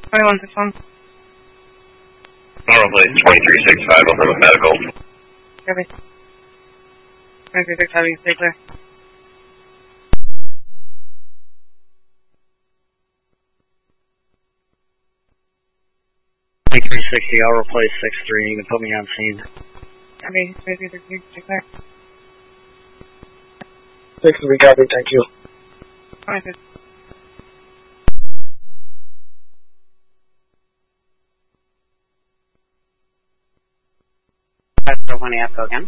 2161. Normal place 2365 over with medical. Copy. 2365, you can stay clear. I'll replace 6-3, you can put me on scene. Copy, 2362, stay clear. 6-3, copy, thank you. 23. So when you have to go again?